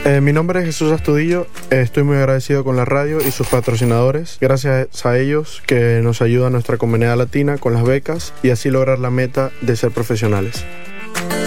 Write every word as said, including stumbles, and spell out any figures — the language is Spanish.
Eh, mi nombre es Jesús Astudillo, eh, estoy muy agradecido con la radio y sus patrocinadores, gracias a ellos que nos ayuda a nuestra comunidad latina con las becas y así lograr la meta de ser profesionales.